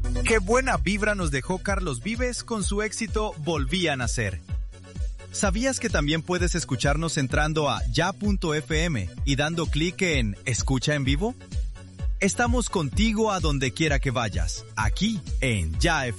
Qué buena vibra nos dejó Carlos Vives con su éxito Volví a Nacer. ¿Sabías que también puedes escucharnos entrando a ya.fm y dando clic en Escucha en vivo? Estamos contigo a donde quiera que vayas, aquí en Ya FM.